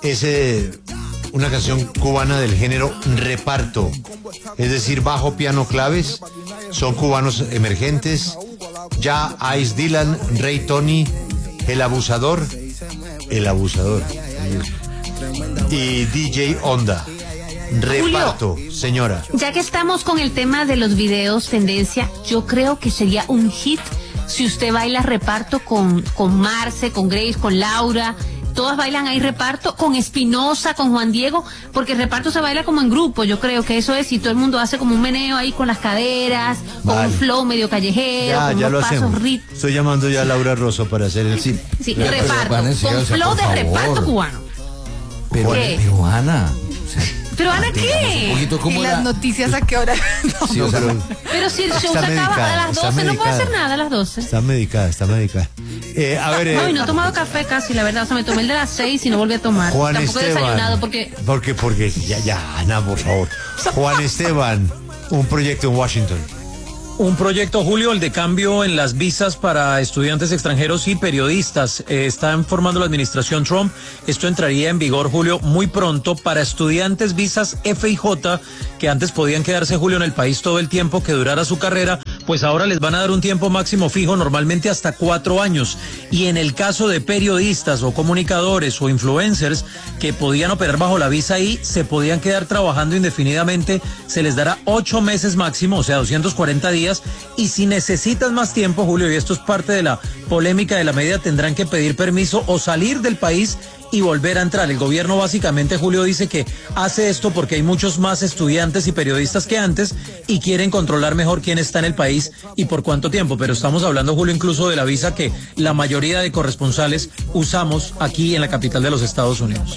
es una canción cubana del género reparto, es decir, bajo, piano, claves. Son cubanos emergentes: Ya, Ice, Dylan, Ray, Tony, El Abusador y DJ Onda. Reparto, Julio, señora. Ya que estamos con el tema de los videos tendencia, yo creo que sería un hit si usted baila reparto con Marce, con Grace, con Laura. Todas bailan ahí reparto, con Espinosa, con Juan Diego, porque el reparto se baila como en grupo. Yo creo que eso es, y todo el mundo hace como un meneo ahí con las caderas, con un flow medio callejero, con ya unos lo pasos hacemos. ritmos. Estoy llamando ya a Laura Rosso para hacer el Sí, reparto, con flow de reparto cubano. Pero Ana, ¿Pero Ana qué? ¿Y las noticias a qué hora? Sí, o sea, Pero si el show se está acaba medicada, a las está 12, no puede medicada. hacer nada a las 12. Está medicada. A ver, No, y no he tomado café casi, la verdad. O sea, me tomé el de las 6 y no volví a tomar. Juan Tampoco he desayunado Esteban. porque... Porque ya, Ana, por favor. Juan Esteban, un proyecto en Washington. Un proyecto, Julio, el de cambio en las visas para estudiantes extranjeros y periodistas. Está informando la administración Trump. Esto entraría en vigor, Julio, muy pronto para estudiantes visas F y J, que antes podían quedarse, Julio, en el país todo el tiempo que durara su carrera, pues ahora les van a dar un tiempo máximo fijo, normalmente hasta 4 años. Y en el caso de periodistas o comunicadores o influencers que podían operar bajo la visa I, se podían quedar trabajando indefinidamente, se les dará 8 meses máximo, o sea, 240 días. Y si necesitan más tiempo, Julio, y esto es parte de la polémica de la medida, tendrán que pedir permiso o salir del país y volver a entrar. El gobierno básicamente, Julio, dice que hace esto porque hay muchos más estudiantes y periodistas que antes y quieren controlar mejor quién está en el país y por cuánto tiempo. Pero estamos hablando, Julio, incluso de la visa que la mayoría de corresponsales usamos aquí en la capital de los Estados Unidos.